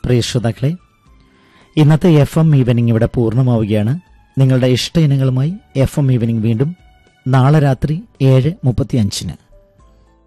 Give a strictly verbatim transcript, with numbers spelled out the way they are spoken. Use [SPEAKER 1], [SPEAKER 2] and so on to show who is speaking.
[SPEAKER 1] പ്രിയ ശ്രോതാക്കളെ, ഇന്നത്തെ F M evening ഇവിടെ പൂർണ്ണമാവുകയാണ്. നിങ്ങളുടെ ഇഷ്ട ഇനങ്ങളുമായി എഫ് എം ഈവനിംഗ് വീണ്ടും നാളെ രാത്രി ഏഴ് മുപ്പത്തി അഞ്ചിന്.